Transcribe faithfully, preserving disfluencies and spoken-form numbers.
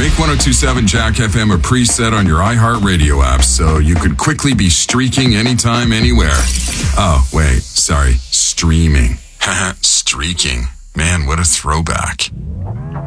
Make ten twenty-seven Jack F M a preset on your iHeartRadio app so you could quickly be streaking anytime, anywhere. Oh, wait, sorry, streaming. Haha, streaking. Man, what a throwback.